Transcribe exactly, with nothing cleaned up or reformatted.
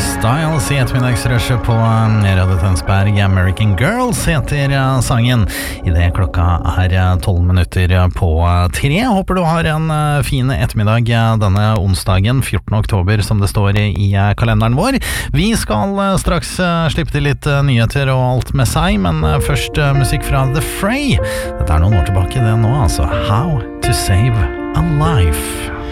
Styles i ettermiddagsrushet på Radio Tønsberg. American Girls heter sangen. I det klokka er tolv minutter på tre. Håper du har en fin ettermiddag denne onsdagen, fjortende oktober, som det står i kalenderen vår. Vi skal straks slippe til litt nyheter og alt med seg, men først musikk fra The Fray. Dette er noen år tilbake det nå, altså. How to Save a Life.